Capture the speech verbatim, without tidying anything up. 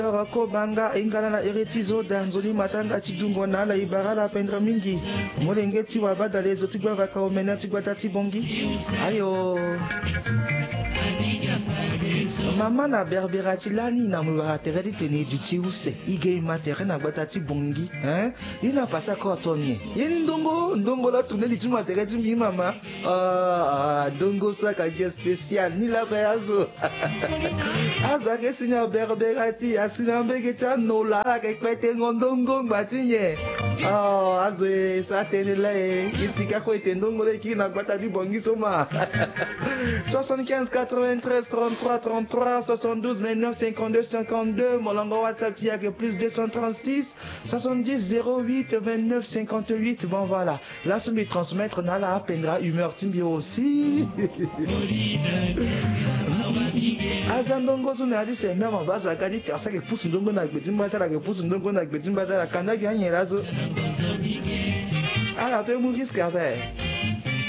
Rako banga ingala na eretizo danzoli matanga chidungo na la ibarala pendra mingi molengeti wa badalezo tigwa vaka omena tigwa tati bongi ayo mama na berberati lani na mwara teredi teni duti use ige matere na batati bongi hein ina pasa ko tonye yeni ndongo ndongo la tourner di matere di mi mama ah ndongo saka ge spécial ni la bayazo aza ke sinya berberati asina mbegeta no la la ke kwete ngondongo ngatinye ah azo sa tenele isika ko etendongo le ki na batati bongi soma soixante-quinze quatre-vingt-treize trente-trois trente-trois soixante-douze vingt-neuf cinquante-deux cinquante-deux Molongo WhatsApp qui a que plus deux cent trente-six soixante-dix zéro huit vingt-neuf cinquante-huit. Bon voilà, là je vais transmettre Nala Pendra humeur Timbi aussi. Azandongo sonadi c'est même en base à gadi car ça que pousse ndongo na gbetimba la que pousse ndongo na gbetimba la kanda ganye lazo. Ah la pe mouris kabe.